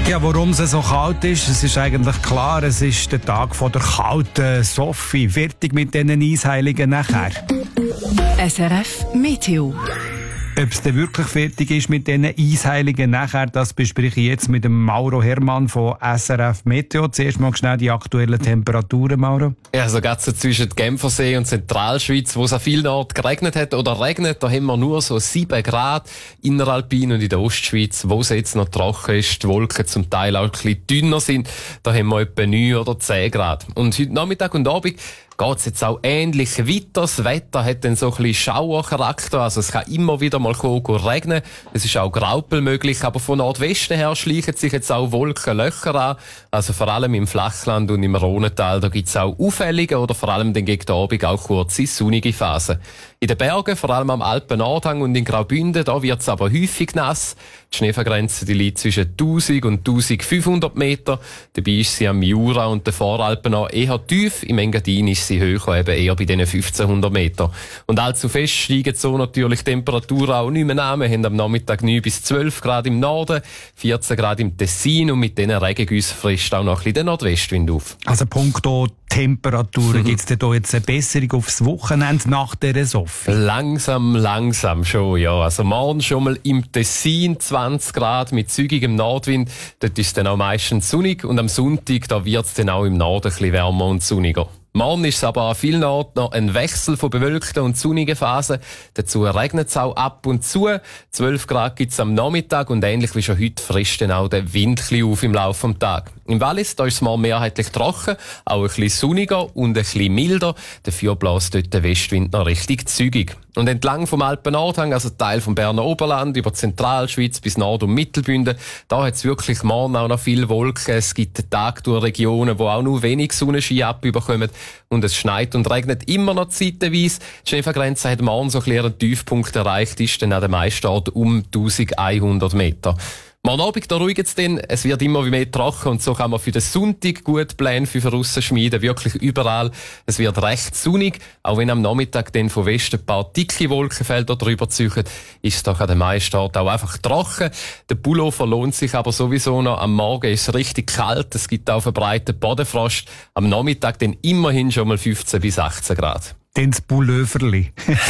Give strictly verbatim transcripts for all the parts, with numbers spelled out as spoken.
Ja, warum es so kalt ist, es ist eigentlich klar, es ist der Tag von der kalten Sophie. Fertig mit diesen Eisheiligen nachher. S R F Meteo. Ob es denn wirklich fertig ist mit diesen Eisheiligen nachher, das bespreche ich jetzt mit dem Mauro Hermann von S R F Meteo. Zuerst mal schnell die aktuellen Temperaturen, Mauro. Ja, also gerade so zwischen Genfersee und Zentralschweiz, wo es an vielen Orten geregnet hat oder regnet, da haben wir nur so sieben Grad. Inneralpin und in der Ostschweiz, wo es jetzt noch trocken ist, die Wolken zum Teil auch ein bisschen dünner sind, da haben wir etwa neun oder zehn Grad. Und heute Nachmittag und Abend geht's jetzt auch ähnlich weiter. Das Wetter hat dann so ein bisschen Schauercharakter, also es kann immer wieder mal kommen, regnen. Es ist auch Graupel möglich, aber von Nordwesten her schleichen sich jetzt auch Wolkenlöcher an. Also vor allem im Flachland und im Rhonental, da gibt's auch auffällige oder vor allem dann gegen den Abend auch kurze sonnige Phasen. In den Bergen, vor allem am Alpen-Nordhang und in Graubünden, da wird's aber häufig nass. Die Schneefallgrenze, die liegt zwischen tausend und eintausendfünfhundert Meter. Dabei ist sie am Jura und den Voralpen noch eher tief. Im Engadin ist sie höher, eben eher bei diesen fünfzehnhundert Meter. Und allzu fest steigen so natürlich die Temperaturen auch nicht mehr an. Wir haben am Nachmittag neun bis zwölf Grad im Norden, vierzehn Grad im Tessin und mit diesen Regengüssen frischt auch noch ein bisschen der Nordwestwind auf. Also punkto Temperaturen, mhm. Gibt es denn da jetzt eine Besserung aufs Wochenende nach dieser Sophie? Langsam, langsam schon, ja. Also morgen schon mal im Tessin zwanzig Grad mit zügigem Nordwind. Dort ist es dann auch meistens sonnig und am Sonntag, da wird es dann auch im Norden ein bisschen wärmer und sonniger. Morgen ist es aber an vielen Orten noch ein Wechsel von bewölkten und sonnigen Phasen. Dazu regnet es auch ab und zu. zwölf Grad gibt es am Nachmittag und ähnlich wie schon heute frisst dann auch der Wind ein bisschen auf im Laufe des Tages. Im Wallis, da ist es mal mehrheitlich trocken, auch ein bisschen sonniger und ein bisschen milder. Dafür bläst dort der Westwind noch richtig zügig. Und entlang vom Alpen-Nordhang, also Teil vom Berner Oberland, über Zentralschweiz bis Nord- und Mittelbünden, da hat es wirklich morgen auch noch viele Wolken. Es gibt Tage durch Regionen, wo auch nur wenig Sonnenschein abbekommen. Und es schneit und regnet immer noch zeitweise. Die Schneefallgrenze hat morgen so ein bisschen einen Tiefpunkt erreicht, ist dann an den meisten Orten um eintausendeinhundert Meter. Morgen Abend, da ruhigt es dann. Es wird immer mehr trocken und so kann man für den Sonntag gut Pläne für draussen schmieden. Wirklich überall. Es wird recht sonnig. Auch wenn am Nachmittag dann von Westen ein paar dicke Wolkenfelder drüber ziehen, ist es doch an den meisten Orten auch einfach trocken. Der Pullover lohnt sich aber sowieso noch. Am Morgen ist es richtig kalt. Es gibt auch verbreiteten Bodenfrost. Am Nachmittag dann immerhin schon mal fünfzehn bis achtzehn Grad. Dann das Pulloverli.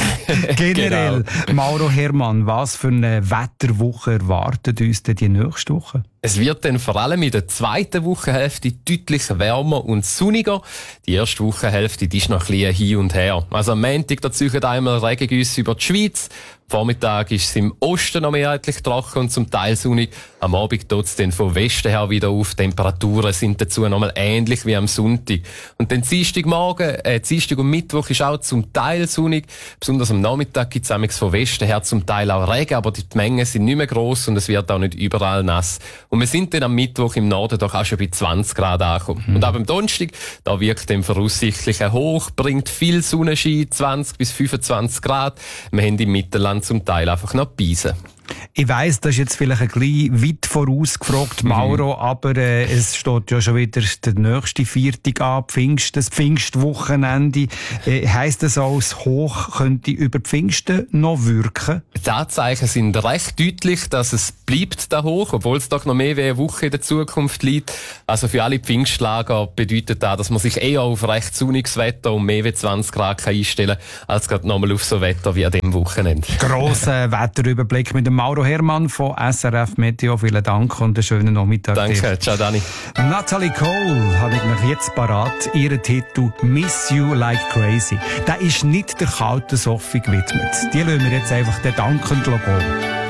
Generell, genau. Mauro Hermann, was für eine Wetterwoche erwartet uns denn die nächste Woche? Es wird dann vor allem in der zweiten Wochenhälfte deutlich wärmer und sonniger. Die erste Wochenhälfte die ist noch ein bisschen hin und her. Also am Montag da ziehen einmal Regengüsse über die Schweiz. Am Vormittag ist es im Osten noch mehrheitlich trocken und zum Teil sonnig. Am Abend tut es dann vom Westen her wieder auf. Temperaturen sind dazu nochmal ähnlich wie am Sonntag. Und dann Dienstagmorgen, äh, Dienstag und Mittwoch ist auch zum Teil sonnig. Besonders am Nachmittag gibt es vom Westen her zum Teil auch Regen, aber die Mengen sind nicht mehr gross und es wird auch nicht überall nass. Und wir sind dann am Mittwoch im Norden doch auch schon bei zwanzig Grad angekommen. Mhm. Und ab am Donnerstag, da wirkt dann voraussichtlich ein Hoch, bringt viel Sonnenschein, zwanzig bis fünfundzwanzig Grad. Wir haben im Mittelland zum Teil einfach noch Beisen. Ich weiss, das ist jetzt vielleicht ein bisschen weit vorausgefragt, Mauro, mhm. aber äh, es steht ja schon wieder der nächste Viertag an, Pfingsten, das Pfingstwochenende. Äh, heisst das auch, das Hoch könnte über Pfingsten noch wirken? Die Anzeichen sind recht deutlich, dass es bleibt da hoch, obwohl es doch noch mehr wie eine Woche in der Zukunft liegt. Also für alle Pfingstlager bedeutet das, dass man sich eher auf recht sonniges Wetter und mehr wie zwanzig Grad einstellen kann, als gerade nochmal auf so Wetter wie an diesem Wochenende. Grosser Wetterüberblick mit dem Mauro Hermann von S R F Meteo. Vielen Dank und einen schönen Nachmittag. Danke, dir. Ciao Dani. Natalie Cole habe ich mir jetzt parat. Ihren Titel «Miss You Like Crazy». Der ist nicht der kalten Sophie gewidmet. Die lassen wir jetzt einfach den dankend gehen.